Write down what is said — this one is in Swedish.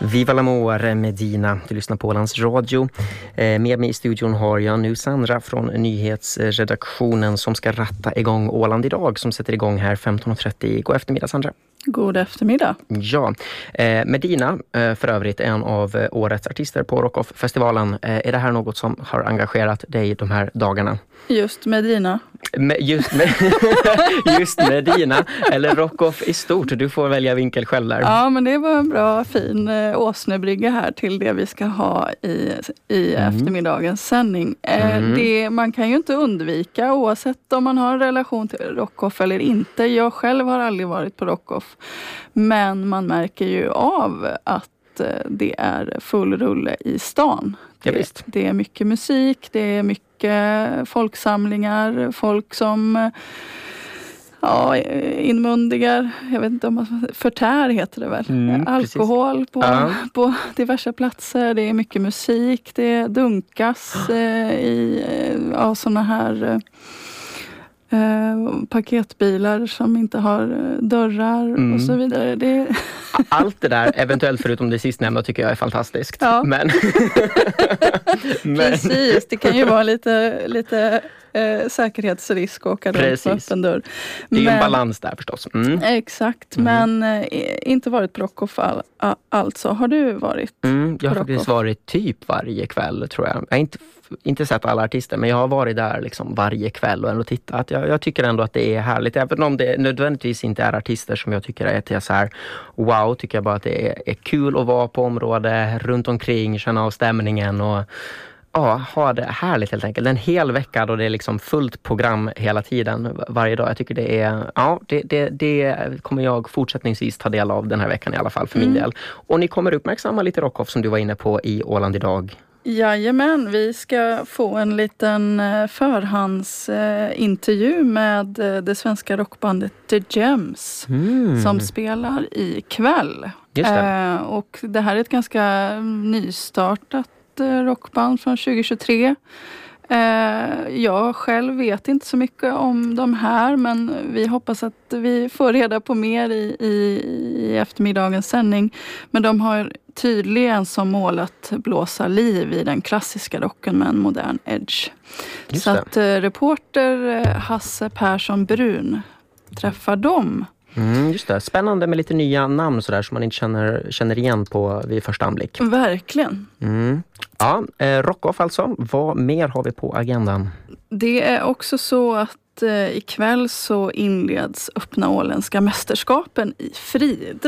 Viva l'amore Medina, du lyssnar på Ålands Radio. Med mig i studion har jag nu Sandra från nyhetsredaktionen som ska ratta igång Åland idag, som sätter igång här 15.30. God eftermiddag Sandra. God eftermiddag. Ja, Medina för övrigt är en av årets artister på Rockoff-festivalen. Är det här något som har engagerat dig de här dagarna? Just Medina. Just Medina, eller Rockoff i stort. Du får välja vinkel själv där. Ja, men det var en bra fin åsnebrygga här till det vi ska ha i eftermiddagens sändning. Man kan ju inte undvika, oavsett om man har en relation till Rockoff eller inte. Jag själv har aldrig varit på Rockoff. Men man märker ju av att det är full rulle i stan. Det är mycket musik, det är mycket folksamlingar, folk som inmundigar, jag vet inte om man förtär heter det väl, alkohol på diverse platser, det är mycket musik, det dunkas i såna här paketbilar som inte har dörrar och så vidare. Allt det där, eventuellt förutom det sistnämnda, tycker jag är fantastiskt. Ja. Men Precis, det kan ju vara lite säkerhetsrisk att åka runt på öppen dörr. Det är ju en balans där förstås. Exakt, men inte varit på Rockoff alltså. Har du varit Jag har faktiskt varit typ varje kväll, tror jag. Jag har inte sett alla artister, men jag har varit där liksom varje kväll och ändå tittat. Jag tycker ändå att det är härligt, även om det nödvändigtvis inte är artister som jag tycker är till så här wow, tycker jag bara att det är kul att vara på området, runt omkring, känna av stämningen och ha det härligt helt enkelt. En hel vecka då det är liksom fullt program hela tiden, varje dag. Jag tycker det är, det kommer jag fortsättningsvis ta del av den här veckan i alla fall för min del. Och ni kommer uppmärksamma lite Rockoff som du var inne på i Åland idag. Jajamän, vi ska få en liten förhandsintervju med det svenska rockbandet The Gems som spelar ikväll. Just det. Och det här är ett ganska nystartat rockband från 2023. Jag själv vet inte så mycket om de här, men vi hoppas att vi får reda på mer i eftermiddagens sändning. Men de har tydligen som mål att blåsa liv i den klassiska rocken med en modern edge. Just så det. att reporter Hasse Persson Brun träffar dem. Just det. Spännande med lite nya namn sådär som man inte känner igen på vid första anblick. Verkligen. Ja, Rockoff alltså. Vad mer har vi på agendan? Det är också så att ikväll så inleds öppna åländska mästerskapen i friidrott.